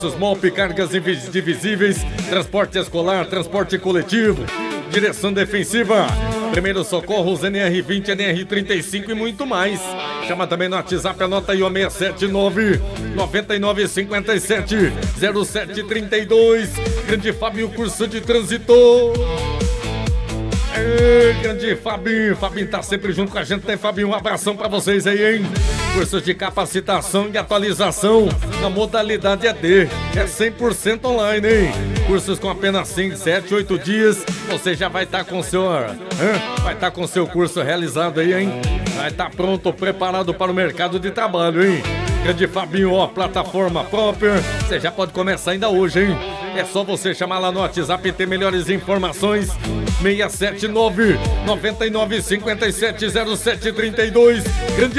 MOP, cargas divisíveis, transporte escolar, transporte coletivo, direção defensiva, primeiros socorros, NR20, NR35 e muito mais. Chama também no WhatsApp, anota aí o 679-9957-0732. Grande Fabinho, curso de trânsito. Ei, grande Fabinho tá sempre junto com a gente, né, Fabinho? Um abração pra vocês aí, hein? Cursos de capacitação e atualização na modalidade ED, é 100% online, hein? Cursos com apenas 5, 7, 8 dias, você já vai estar com seu, vai estar com seu curso realizado aí, hein? Vai estar pronto, preparado para o mercado de trabalho, hein? Grande Fabinho, ó, plataforma própria, você já pode começar ainda hoje, hein? É só você chamar lá no WhatsApp e ter melhores informações. 679-9957-0732. Grande